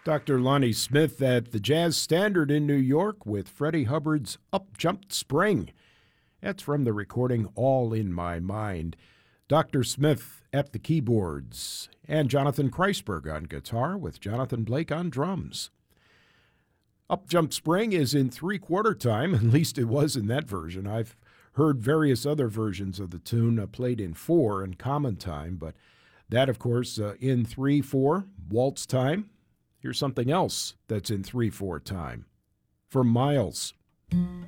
Dr. Lonnie Smith at the Jazz Standard in New York with Freddie Hubbard's Up Jumped Spring. That's from the recording All in My Mind. Dr. Smith at the keyboards and Jonathan Kreisberg on guitar with Jonathan Blake on drums. Up Jumped Spring is in 3/4 time, at least it was in that version. I've heard various other versions of the tune played in 4 in common time, but that, of course, in 3/4, waltz time. Here's something else that's in 3/4 time. For Miles.